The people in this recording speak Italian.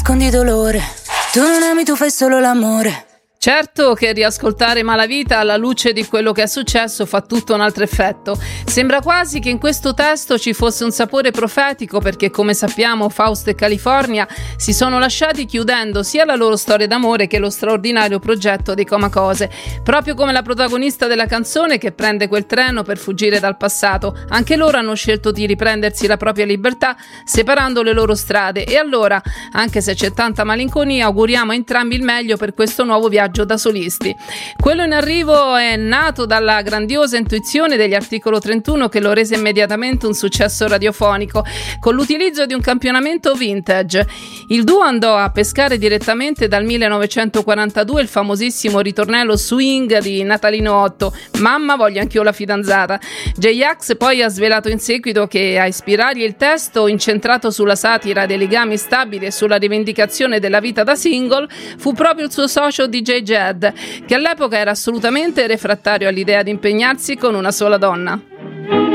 nascondi dolore. Tu non ami, tu fai solo l'amore. Certo che riascoltare Malavita alla luce di quello che è successo fa tutto un altro effetto. Sembra quasi che in questo testo ci fosse un sapore profetico, perché come sappiamo Fausto e California si sono lasciati chiudendo sia la loro storia d'amore che lo straordinario progetto dei Comacose. Proprio come la protagonista della canzone che prende quel treno per fuggire dal passato, anche loro hanno scelto di riprendersi la propria libertà separando le loro strade. E allora, anche se c'è tanta malinconia, auguriamo a entrambi il meglio per questo nuovo viaggio da solisti. Quello in arrivo è nato dalla grandiosa intuizione degli Articolo 31, che lo rese immediatamente un successo radiofonico con l'utilizzo di un campionamento vintage. Il duo andò a pescare direttamente dal 1942 il famosissimo ritornello swing di Natalino Otto, Mamma voglio anch'io la fidanzata. J-Ax poi ha svelato in seguito che a ispirargli il testo, incentrato sulla satira dei legami stabili e sulla rivendicazione della vita da single, fu proprio il suo socio DJ Jed, che all'epoca era assolutamente refrattario all'idea di impegnarsi con una sola donna.